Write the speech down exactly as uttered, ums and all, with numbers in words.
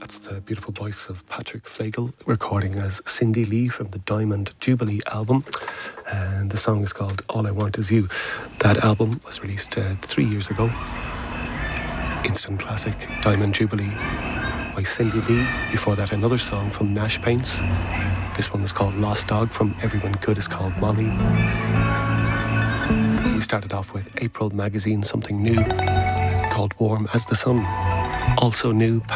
That's the beautiful voice of Patrick Flegel, recording as Cindy Lee from the Diamond Jubilee album. And the song is called All I Want Is You. That album was released uh, three years ago. Instant classic, Diamond Jubilee by Cindy Lee. Before that, another song from Nash Paints. This one was called Lost Dog from Everyone Good Is Called Molly. We started off with April Magazine, something new called Warm as the Sun. Also new,